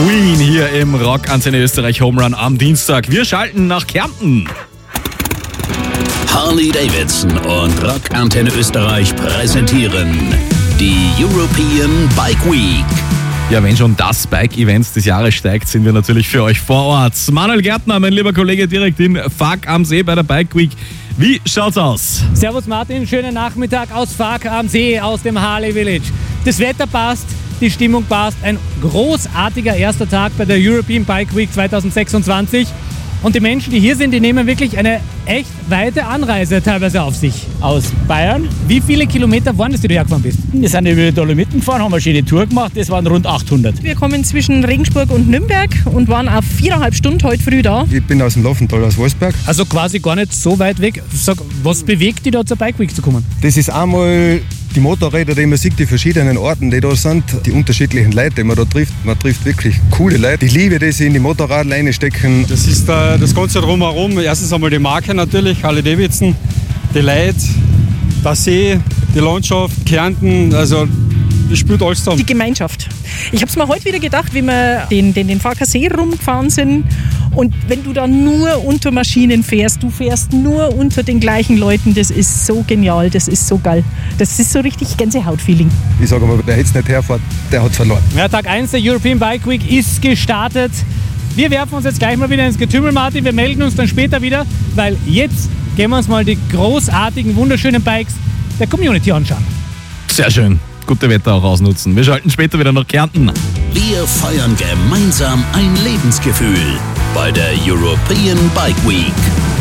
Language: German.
Queen hier im Rock Antenne Österreich Home Run am Dienstag. Wir schalten nach Kärnten. Harley-Davidson und Rock Antenne Österreich präsentieren die European Bike Week. Ja, wenn schon das Bike-Event des Jahres steigt, sind wir natürlich für euch vor Ort. Manuel Gärtner, mein lieber Kollege, direkt in Fag am See bei der Bike Week. Wie schaut's aus? Servus Martin, schönen Nachmittag aus Fag am See, aus dem Harley Village. Das Wetter passt, die Stimmung passt. Ein großartiger erster Tag bei der European Bike Week 2026. Und die Menschen, die hier sind, die nehmen wirklich eine echt weite Anreise teilweise auf sich. Aus Bayern. Wie viele Kilometer waren es, die du hergefahren bist? Wir sind über die Dolomiten gefahren, haben eine schöne Tour gemacht. Das waren rund 800. Wir kommen zwischen Regensburg und Nürnberg und waren auf 4,5 Stunden heute früh da. Ich bin aus dem Laufental, aus Wolfsberg. Also quasi gar nicht so weit weg. Sag, was bewegt dich da zur Bike Week zu kommen? Das ist einmal die Motorräder, die man sieht, die verschiedenen Orten, die da sind, die unterschiedlichen Leute, die man da trifft. Man trifft wirklich coole Leute. Ich liebe das, in die Motorradler reinstecken. Das ist das Ganze drumherum. Erstens einmal die Marke natürlich, Harley-Davidson, die Leute, der See, die Landschaft, Kärnten, also das spielt alles zusammen. Die Gemeinschaft. Ich habe es mir heute wieder gedacht, wie wir den Farker See rumgefahren sind. Und wenn du da nur unter Maschinen fährst, du fährst nur unter den gleichen Leuten, das ist so genial, das ist so geil. Das ist so richtig Gänsehaut-Feeling. Ich sage mal, wer jetzt nicht herfährt, der hat verloren. Ja, Tag 1 der European Bike Week ist gestartet. Wir werfen uns jetzt gleich mal wieder ins Getümmel, Martin. Wir melden uns dann später wieder, weil jetzt gehen wir uns mal die großartigen, wunderschönen Bikes der Community anschauen. Sehr schön. Gute Wetter auch ausnutzen. Wir schalten später wieder nach Kärnten. Wir feiern gemeinsam ein Lebensgefühl bei der European Bike Week.